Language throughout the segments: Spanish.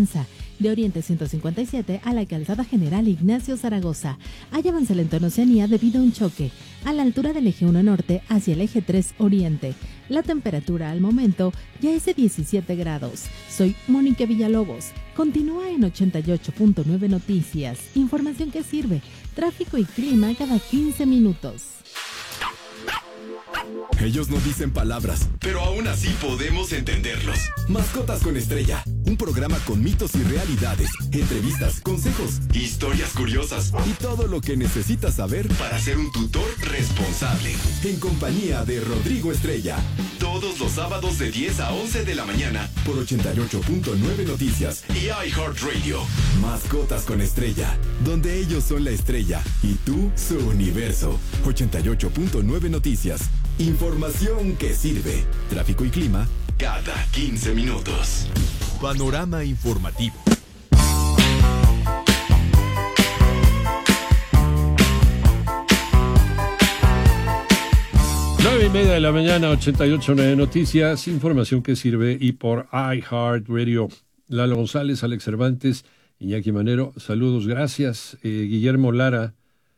Avanza, de Oriente 157 a la Calzada General Ignacio Zaragoza. Hay avance lento en Oceanía debido a un choque, a la altura del eje 1 Norte hacia el eje 3 Oriente. La temperatura al momento ya es de 17 grados. Soy Mónica Villalobos. Continúa en 88.9 Noticias. Información que sirve. Tráfico y clima cada 15 minutos. Ellos no dicen palabras, pero aún así podemos entenderlos. Mascotas con Estrella, un programa con mitos y realidades, entrevistas, consejos, historias curiosas y todo lo que necesitas saber para ser un tutor responsable. En compañía de Rodrigo Estrella, todos los sábados de 10 a 11 de la mañana por 88.9 Noticias y iHeartRadio. Mascotas con Estrella, donde ellos son la estrella y tú su universo. 88.9 Noticias. Información que sirve. Tráfico y clima cada 15 minutos. Panorama informativo. Nueve y media de la mañana, 88.9 Noticias, información que sirve y por iHeartRadio. Lalo González, Alex Cervantes, Iñaki Manero, saludos, gracias. Guillermo Lara,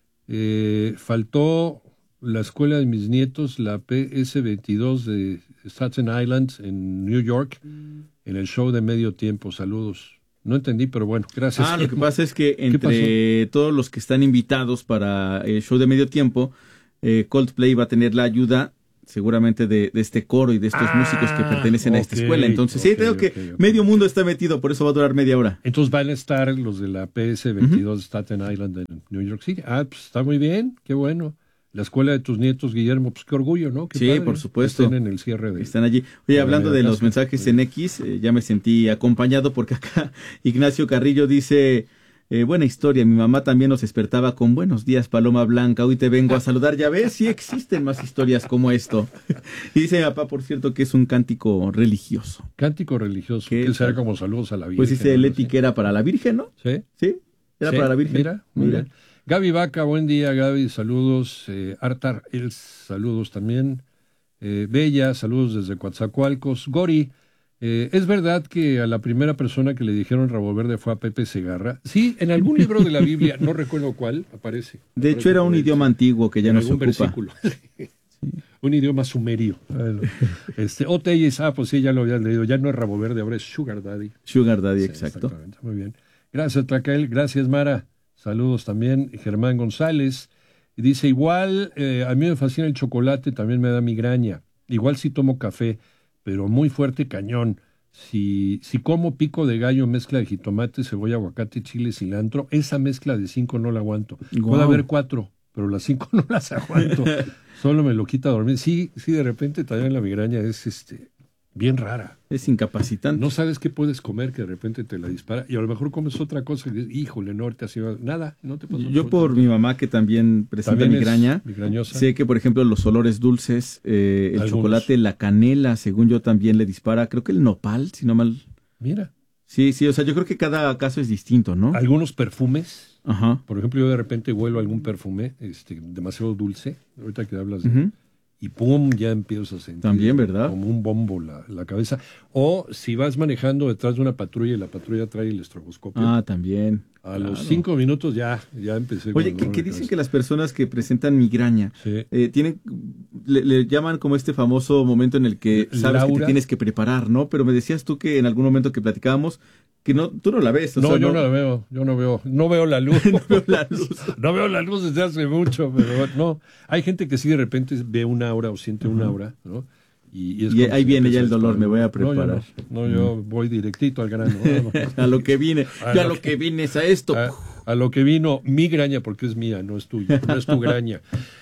faltó la escuela de mis nietos, la PS22 de Staten Island en New York, en el show de medio tiempo. Saludos. No entendí, pero bueno, gracias. Lo que pasa es que entre todos los que están invitados para el show de medio tiempo, Coldplay va a tener la ayuda seguramente de este coro y de estos músicos que pertenecen a esta escuela. Entonces, creo que medio mundo está metido, por eso va a durar media hora. Entonces van a estar los de la PS22 de Staten Island en New York City. Pues está muy bien, qué bueno. La escuela de tus nietos, Guillermo, pues qué orgullo, ¿no? Qué padre, por supuesto. Están en el cierre de... Están allí. Oye, hablando de los mensajes en X, ya me sentí acompañado porque acá Ignacio Carrillo dice, buena historia, mi mamá también nos despertaba con buenos días, Paloma Blanca, hoy te vengo a saludar. Ya ves, sí existen más historias como esto. Y dice mi papá, por cierto, que es un cántico religioso. Cántico religioso, que será como saludos a la Virgen. Pues dice Leti que era para la Virgen, ¿no? Sí. Sí, era para la Virgen. Mira, muy bien. Gaby Vaca, buen día, Gaby, saludos. Artar Els, saludos también. Bella, saludos desde Coatzacoalcos. Gori, ¿es verdad que a la primera persona que le dijeron Rabo Verde fue a Pepe Segarra? Sí, en algún libro de la Biblia, no recuerdo cuál, aparece. De hecho, era un idioma antiguo que ya no se ocupa. Versículo. Un idioma sumerio. Oteyes, pues sí, ya lo habías leído. Ya no es Rabo Verde, ahora es Sugar Daddy. Sugar Daddy, sí, exacto. Muy bien. Gracias, Tlacael. Gracias, Mara. Saludos también, Germán González. Dice, igual, a mí me fascina el chocolate, también me da migraña. Igual si tomo café, pero muy fuerte cañón. Si como pico de gallo, mezcla de jitomate, cebolla, aguacate, chile, cilantro, esa mezcla de 5 no la aguanto. Wow. Puede haber 4, pero las 5 no las aguanto. Solo me lo quita dormir. Sí, de repente también la migraña es bien rara. Es incapacitante. No sabes qué puedes comer que de repente te la dispara y a lo mejor comes otra cosa y dices, híjole, no, ahorita sí nada, no te pasó. Yo por mi mamá que también presenta migraña, sé que por ejemplo los olores dulces, el chocolate, la canela, según yo también le dispara, creo que el nopal, si no mal. Mira. Sí, o sea, yo creo que cada caso es distinto, ¿no? Algunos perfumes. Ajá. Por ejemplo, yo de repente huelo algún perfume demasiado dulce, ahorita que hablas de... Y pum, ya empiezas a sentir también, ¿verdad? Como un bombo la cabeza. O si vas manejando detrás de una patrulla y la patrulla trae el estroboscopio. También. A los 5 minutos ya empecé. Oye, ¿qué dicen que las personas que presentan migraña tienen, le llaman como este famoso momento en el que sabes que te tienes que preparar, ¿no? Pero me decías tú que en algún momento que platicábamos que tú no la ves. No, yo no la veo, no veo la luz. No veo la luz desde hace mucho, pero no. Hay gente que sí de repente ve una aura o siente una aura, ¿no? Y ahí viene ya el dolor, me voy a preparar. Yo voy directito al grano. A lo que vine, a lo que vine es a esto. A lo que vino mi graña, porque es mía, no es tuya, no es tu graña.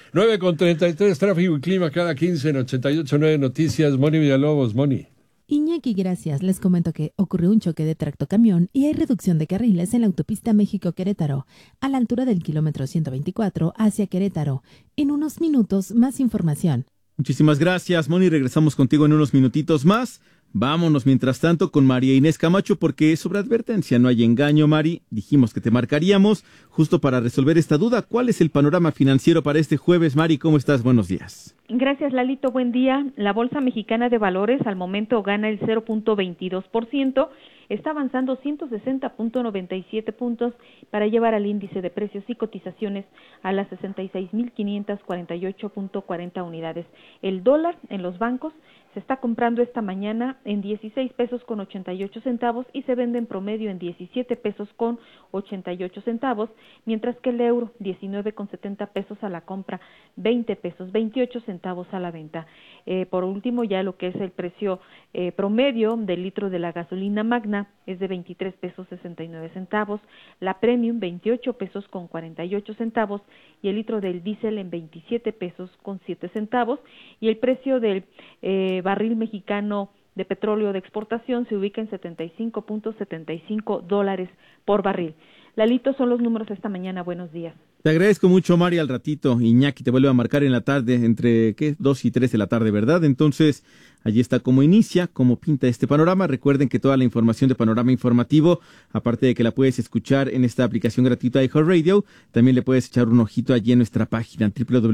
9:33, tráfico y clima cada 15 en 88.9 Noticias. Moni Villalobos, Moni. Iñaki, gracias. Les comento que ocurrió un choque de tractocamión y hay reducción de carriles en la autopista México-Querétaro, a la altura del kilómetro 124 hacia Querétaro. En unos minutos, más información. Muchísimas gracias, Moni. Regresamos contigo en unos minutitos más. Vámonos, mientras tanto, con María Inés Camacho, porque sobre advertencia no hay engaño, Mari. Dijimos que te marcaríamos justo para resolver esta duda. ¿Cuál es el panorama financiero para este jueves, Mari? ¿Cómo estás? Buenos días. Gracias, Lalito. Buen día. La Bolsa Mexicana de Valores al momento gana el 0.22%, está avanzando 160.97 puntos para llevar al índice de precios y cotizaciones a las 66.548.40 unidades. El dólar en los bancos se está comprando esta mañana en 16 pesos con 88 centavos y se vende en promedio en 17 pesos con 88 centavos, mientras que el euro 19 con 70 pesos a la compra, 20 pesos 28 centavos a la venta. Por último, ya lo que es el precio promedio del litro de la gasolina magna es de 23 pesos 69 centavos, la premium 28 pesos con 48 centavos y el litro del diésel en 27 pesos con 7 centavos y el precio del barril mexicano de petróleo de exportación se ubica en $75.75 por barril. Lalito, son los números esta mañana. Buenos días. Te agradezco mucho, Mari. Al ratito Iñaki te vuelve a marcar en la tarde, entre 2 y 3 de la tarde, ¿verdad? Entonces, allí está cómo inicia, cómo pinta este panorama. Recuerden que toda la información de Panorama Informativo, aparte de que la puedes escuchar en esta aplicación gratuita de iHeartRadio, también le puedes echar un ojito allí en nuestra página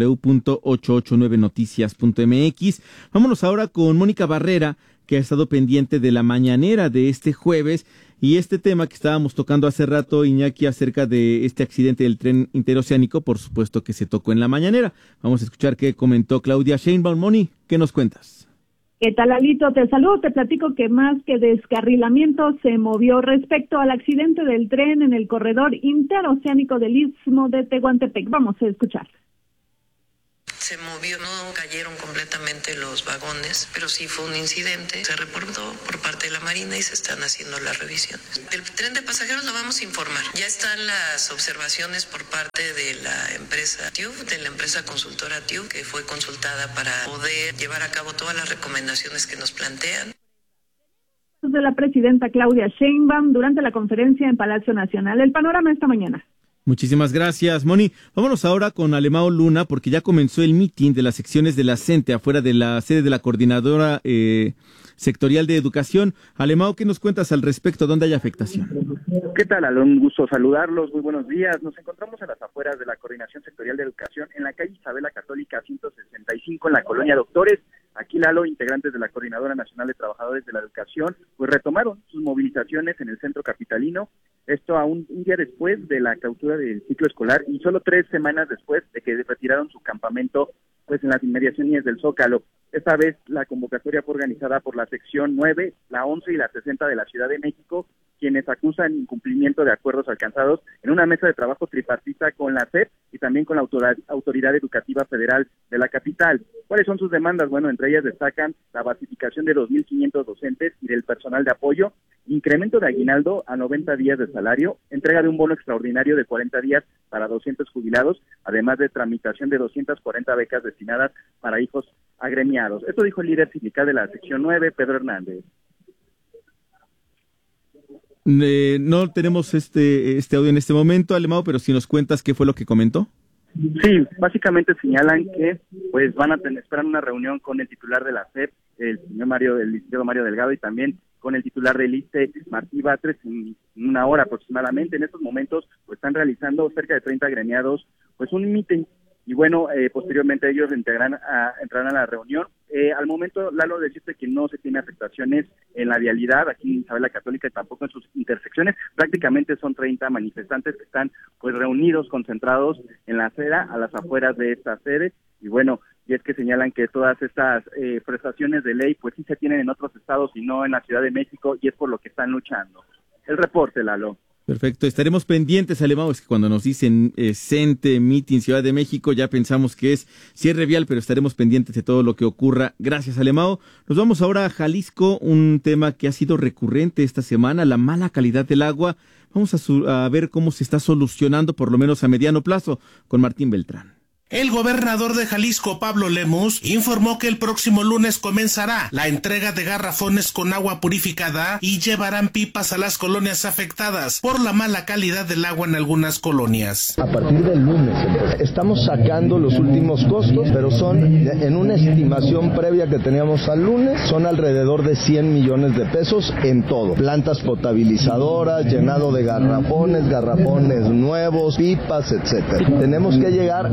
www.889noticias.mx. Vámonos ahora con Mónica Barrera, que ha estado pendiente de la mañanera de este jueves, y este tema que estábamos tocando hace rato, Iñaki, acerca de este accidente del tren interoceánico, por supuesto que se tocó en la mañanera. Vamos a escuchar qué comentó Claudia Sheinbaum. Moni, ¿qué nos cuentas? ¿Qué tal, Alito? Te saludo, te platico que más que descarrilamiento se movió respecto al accidente del tren en el corredor interoceánico del Istmo de Tehuantepec. Vamos a escuchar. Se movió, no cayeron completamente los vagones, pero sí fue un incidente. Se reportó por parte de la Marina y se están haciendo las revisiones. Del tren de pasajeros lo vamos a informar. Ya están las observaciones por parte de la empresa TÜV, de la empresa consultora TÜV, que fue consultada para poder llevar a cabo todas las recomendaciones que nos plantean. De la presidenta Claudia Sheinbaum durante la conferencia en Palacio Nacional. El panorama esta mañana. Muchísimas gracias, Moni. Vámonos ahora con Alemao Luna, porque ya comenzó el mitin de las secciones de la CENTE afuera de la sede de la Coordinadora Sectorial de Educación. Alemao, ¿qué nos cuentas al respecto? ¿Dónde hay afectación? ¿Qué tal, Alon? Un gusto saludarlos. Muy buenos días. Nos encontramos a las afueras de la Coordinación Sectorial de Educación en la calle Isabela Católica 165 en la Colonia Doctores. Aquí, Lalo, integrantes de la Coordinadora Nacional de Trabajadores de la Educación, pues retomaron sus movilizaciones en el centro capitalino. Esto a un día después de la clausura del ciclo escolar y solo 3 semanas después de que retiraron su campamento pues en las inmediaciones del Zócalo. Esta vez la convocatoria fue organizada por la sección 9, la 11 y la 60 de la Ciudad de México, quienes acusan incumplimiento de acuerdos alcanzados en una mesa de trabajo tripartita con la SEP y también con la Autoridad Educativa Federal de la capital. ¿Cuáles son sus demandas? Bueno, entre ellas destacan la basificación de 2.500 docentes y del personal de apoyo, incremento de aguinaldo a 90 días de salario, entrega de un bono extraordinario de 40 días para 200 jubilados, además de tramitación de 240 becas destinadas para hijos agremiados. Esto dijo el líder sindical de la sección 9, Pedro Hernández. No tenemos este audio en este momento, Alemao, pero si nos cuentas qué fue lo que comentó. Sí, básicamente señalan que pues van a esperar una reunión con el titular de la SEP, el licenciado Mario Delgado, y también con el titular del ISSSTE, Martí Batres, en una hora aproximadamente. En estos momentos pues están realizando cerca de 30 agremiados pues un meeting. Y bueno, posteriormente ellos entrarán a la reunión. Al momento, Lalo, decirte que no se tiene afectaciones en la vialidad aquí en Isabela Católica y tampoco en sus intersecciones. Prácticamente son 30 manifestantes que están pues reunidos, concentrados en la acera, a las afueras de esta sede. Y bueno, y es que señalan que todas estas prestaciones de ley pues sí se tienen en otros estados y no en la Ciudad de México, y es por lo que están luchando. El reporte, Lalo. Perfecto, estaremos pendientes, Alemao. Es que cuando nos dicen CENTE, Meeting, Ciudad de México, ya pensamos que es cierre vial, pero estaremos pendientes de todo lo que ocurra. Gracias, Alemao. Nos vamos ahora a Jalisco, un tema que ha sido recurrente esta semana, la mala calidad del agua. Vamos a ver cómo se está solucionando, por lo menos a mediano plazo, con Martín Beltrán. El gobernador de Jalisco, Pablo Lemus, informó que el próximo lunes comenzará la entrega de garrafones con agua purificada y llevarán pipas a las colonias afectadas por la mala calidad del agua en algunas colonias. A partir del lunes estamos sacando los últimos costos, pero son en una estimación previa que teníamos al lunes, son alrededor de 100 millones de pesos en todo. Plantas potabilizadoras, llenado de garrafones nuevos, pipas, etcétera. Tenemos que llegar a todo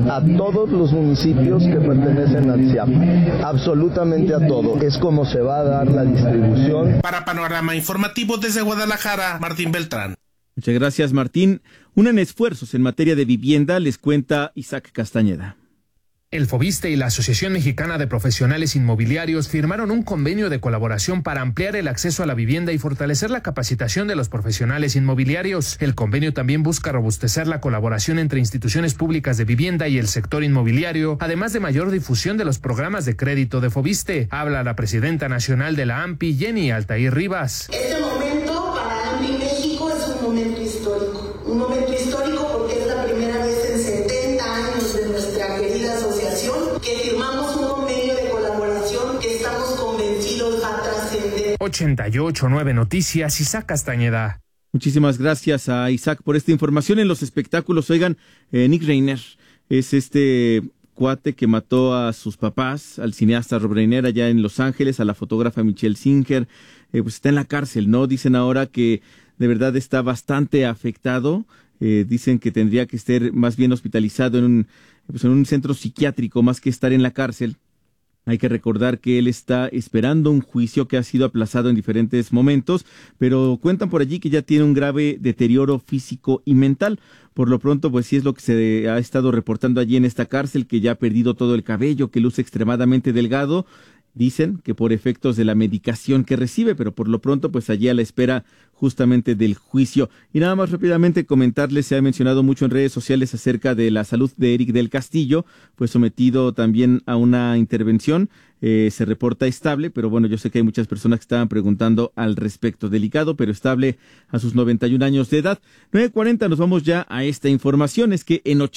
todos los municipios que pertenecen a TSIAP, absolutamente a todo. Es como se va a dar la distribución. Para Panorama Informativo desde Guadalajara, Martín Beltrán. Muchas gracias, Martín. Unen esfuerzos en materia de vivienda, les cuenta Isaac Castañeda. El FOBISTE y la Asociación Mexicana de Profesionales Inmobiliarios firmaron un convenio de colaboración para ampliar el acceso a la vivienda y fortalecer la capacitación de los profesionales inmobiliarios. El convenio también busca robustecer la colaboración entre instituciones públicas de vivienda y el sector inmobiliario, además de mayor difusión de los programas de crédito de FOBISTE. Habla la presidenta nacional de la AMPI, Jenny Altair Rivas. Este momento para AMPI México es un momento histórico porque es la primera vez en 70 años de nuestra querida asociación que firmamos un convenio de colaboración que estamos convencidos va a trascender. 88.9 Noticias, Isaac Castañeda. Muchísimas gracias a Isaac por esta información. En los espectáculos, oigan, Nick Reiner es este cuate que mató a sus papás, al cineasta Rob Reiner allá en Los Ángeles, a la fotógrafa Michelle Singer, pues está en la cárcel, ¿no? Dicen ahora que de verdad está bastante afectado, dicen que tendría que estar más bien hospitalizado en un centro psiquiátrico más que estar en la cárcel. Hay que recordar que él está esperando un juicio que ha sido aplazado en diferentes momentos, pero cuentan por allí que ya tiene un grave deterioro físico y mental. Por lo pronto, pues sí es lo que se ha estado reportando allí en esta cárcel, que ya ha perdido todo el cabello, que luce extremadamente delgado. Dicen que por efectos de la medicación que recibe, pero por lo pronto, pues allí a la espera justamente del juicio. Y nada más rápidamente comentarles, se ha mencionado mucho en redes sociales acerca de la salud de Eric del Castillo, pues sometido también a una intervención, se reporta estable, pero bueno, yo sé que hay muchas personas que estaban preguntando al respecto. Delicado, pero estable a sus 91 años de edad. 9:40, nos vamos ya a esta información, es que en